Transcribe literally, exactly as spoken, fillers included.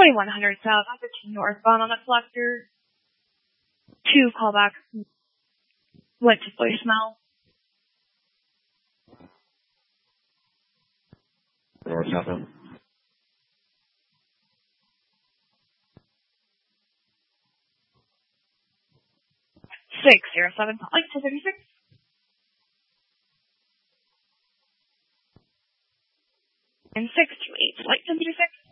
twenty-one hundred south, I fifteen northbound on the collector. Two callbacks went to voicemail. North southbound. six zero seven, like two thirty-six. And six two eight, like ten thirty-six.